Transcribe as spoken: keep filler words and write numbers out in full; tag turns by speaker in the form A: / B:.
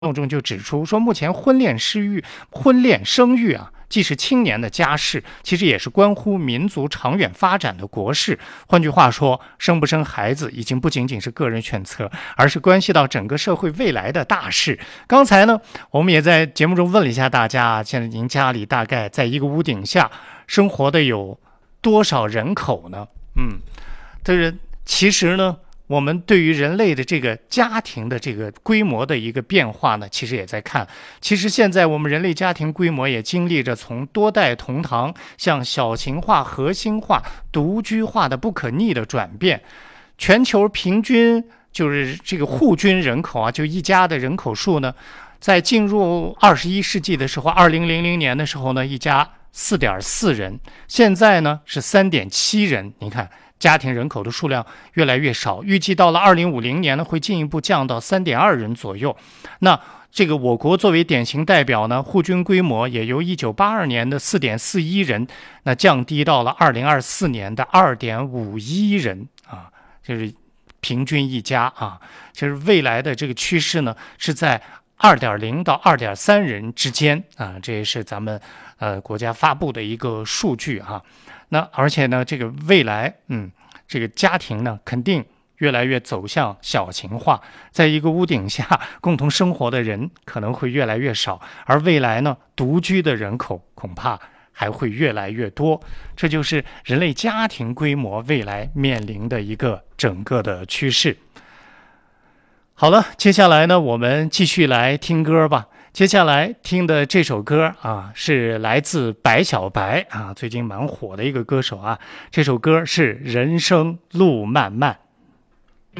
A: 论中就指出说，目前婚恋失育、婚恋生育啊，既是青年的家事，其实也是关乎民族长远发展的国事。换句话说，生不生孩子已经不仅仅是个人选择，而是关系到整个社会未来的大事。刚才呢，我们也在节目中问了一下大家，现在您家里大概在一个屋顶下生活的有多少人口呢？嗯，这是其实呢。我们对于人类的这个家庭的这个规模的一个变化呢，其实也在看。其实现在我们人类家庭规模也经历着从多代同堂向小型化、核心化、独居化的不可逆的转变。全球平均就是这个户均人口啊，就一家的人口数呢，在进入二十一世纪的时候，二零零零年的时候呢，一家四点四人，现在呢是三点七人。你看。家庭人口的数量越来越少，预计到了二零五零年呢，会进一步降到三点二人左右。那这个我国作为典型代表呢，户均规模也由一九八二年的四点四一人，那降低到了二零二四年的二点五一人啊，就是平均一家啊。就是未来的这个趋势呢，是在二点零到二点三人之间啊，这也是咱们呃国家发布的一个数据哈、啊。那而且呢，这个未来，嗯，这个家庭呢，肯定越来越走向小型化，在一个屋顶下共同生活的人可能会越来越少，而未来呢，独居的人口恐怕还会越来越多。这就是人类家庭规模未来面临的一个整个的趋势。好了，接下来呢，我们继续来听歌吧。接下来听的这首歌啊，是来自白小白啊，最近蛮火的一个歌手啊。这首歌是《人生路漫漫》。